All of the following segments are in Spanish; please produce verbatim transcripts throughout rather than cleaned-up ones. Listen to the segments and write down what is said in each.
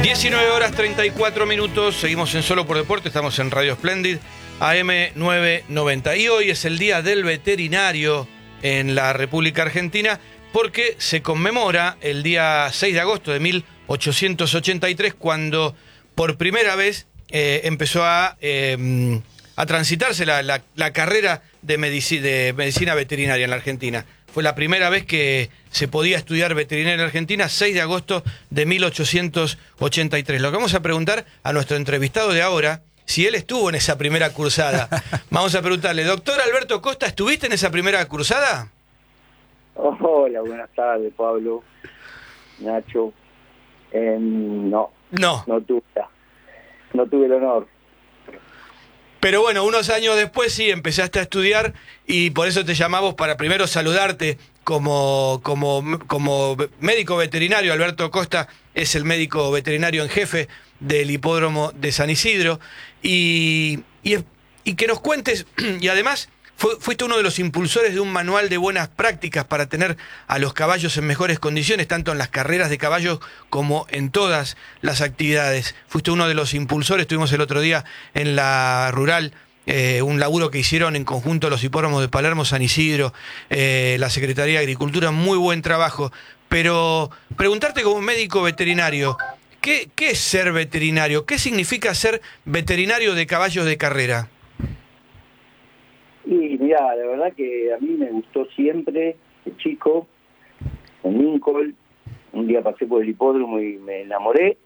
diecinueve horas treinta y cuatro minutos, seguimos en Solo por Deporte, estamos en Radio Splendid, A M novecientos noventa. Y hoy es el Día del Veterinario en la República Argentina, porque se conmemora el día seis de agosto de mil ochocientos ochenta y tres, cuando por primera vez eh, empezó a, eh, a transitarse la, la, la carrera de, medici de medicina veterinaria en la Argentina. Fue la primera vez que se podía estudiar veterinaria en Argentina, seis de agosto de mil ochocientos ochenta y tres. Lo que vamos a preguntar a nuestro entrevistado de ahora, si él estuvo en esa primera cursada. Vamos a preguntarle, doctor Alberto Costa, ¿estuviste en esa primera cursada? Oh, hola, buenas tardes, Pablo, Nacho. Eh, no, no, no tuve, no tuve el honor. Pero bueno, unos años después sí empezaste a estudiar y por eso te llamamos para primero saludarte como, como, como médico veterinario. Alberto Costa es el médico veterinario en jefe del hipódromo de San Isidro y, y, y que nos cuentes, y además fu, fuiste uno de los impulsores de un manual de buenas prácticas para tener a los caballos en mejores condiciones, tanto en las carreras de caballos como en todas las actividades. Fuiste uno de los impulsores, estuvimos el otro día en la rural, eh, un laburo que hicieron en conjunto los hipódromos de Palermo, San Isidro, eh, la Secretaría de Agricultura, muy buen trabajo. Pero preguntarte como médico veterinario, ¿qué, qué es ser veterinario? ¿Qué significa ser veterinario de caballos de carrera? Y mirá, la verdad que a mí me gustó siempre, de chico, en Lincoln. Un día pasé por el hipódromo y me enamoré.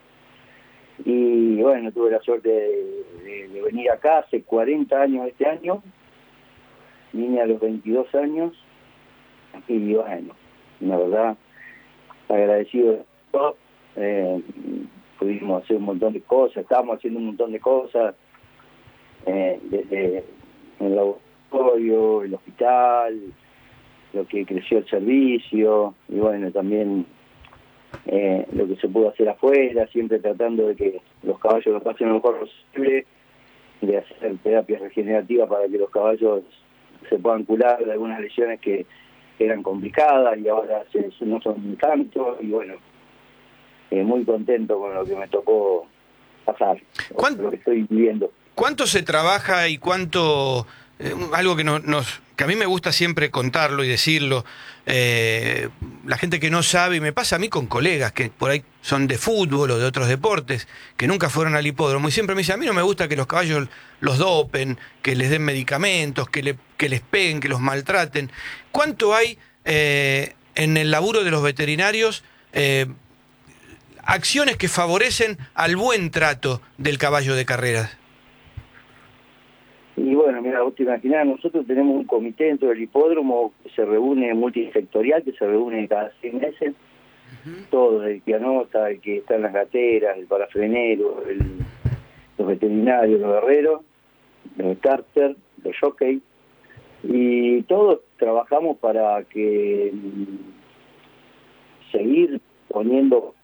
Y bueno, tuve la suerte de, de, de venir acá hace cuarenta años este año. Vine a los veintidós años. Y bueno, la verdad, agradecido de todo. Eh, pudimos hacer un montón de cosas, estábamos haciendo un montón de cosas, eh, desde el laboratorio, el hospital, lo que creció el servicio, y bueno, también eh, lo que se pudo hacer afuera, siempre tratando de que los caballos lo pasen lo mejor posible, de hacer terapias regenerativas para que los caballos se puedan curar de algunas lesiones que eran complicadas y ahora se, no son tanto, y bueno, eh, muy contento con lo que me tocó pasar, lo que estoy viviendo. ¿Cuánto se trabaja y cuánto, eh, algo que, no, nos, que a mí me gusta siempre contarlo y decirlo, eh, la gente que no sabe, y me pasa a mí con colegas que por ahí son de fútbol o de otros deportes, que nunca fueron al hipódromo, y siempre me dicen, a mí no me gusta que los caballos los dopen, que les den medicamentos, que, le, que les peguen, que los maltraten. ¿Cuánto hay eh, en el laburo de los veterinarios eh, acciones que favorecen al buen trato del caballo de carreras? Y bueno, mira, vos te imaginás, nosotros tenemos un comité dentro del hipódromo que se reúne, multisectorial, que se reúne cada seis meses, uh-huh. Todo, el que anota, el que está en las gateras, el parafrenero, el, los veterinarios, los guerreros, los starters, los jockeys, y todos trabajamos para que seguir poniendo...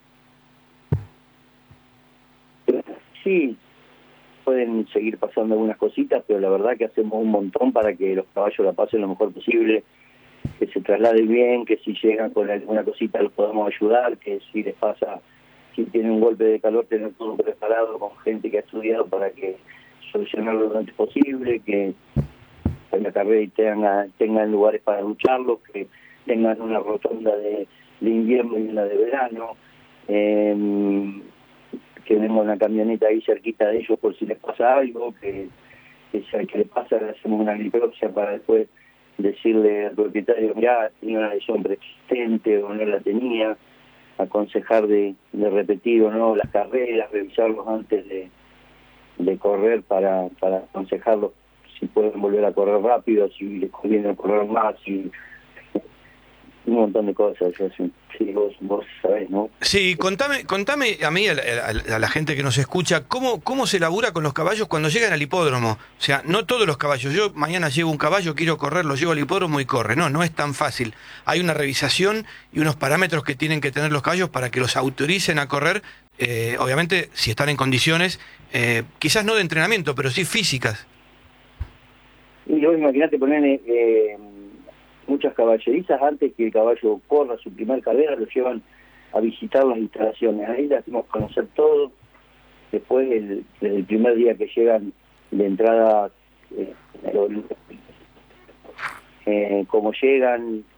Sí, pueden seguir pasando algunas cositas, pero la verdad que hacemos un montón para que los caballos la pasen lo mejor posible, que se trasladen bien, que si llegan con alguna cosita los podamos ayudar, que si les pasa, si tienen un golpe de calor, tener todo preparado con gente que ha estudiado para que solucionarlo lo antes posible, que en la carrera tengan, tengan lugares para lucharlos, que tengan una rotonda de, de invierno y una de verano, eh, que tenemos una camioneta ahí cerquita de ellos por si les pasa algo, que, que si al que le pasa le hacemos una necropsia para después decirle al propietario, mirá, tenía una lesión preexistente o no la tenía, aconsejar de, de repetir o no las carreras, revisarlos antes de, de correr para, para aconsejarlos si pueden volver a correr rápido, si les conviene correr más, si... un montón de cosas, sí, sí, vos, vos sabés, ¿no? Sí, contame, contame a mí, a la, a la gente que nos escucha, ¿cómo, cómo se labura con los caballos cuando llegan al hipódromo? O sea, no todos los caballos, yo mañana llevo un caballo, quiero correr, lo llevo al hipódromo y corre, no, no es tan fácil. Hay una revisación y unos parámetros que tienen que tener los caballos para que los autoricen a correr, eh, obviamente si están en condiciones, eh, quizás no de entrenamiento, pero sí físicas. Y vos imaginate poner... Eh, muchas caballerizas, antes que el caballo corra su primer carrera, lo llevan a visitar las instalaciones. Ahí las hacemos conocer todo. Después, el, desde el primer día que llegan de entrada, eh, lo- eh, cómo llegan,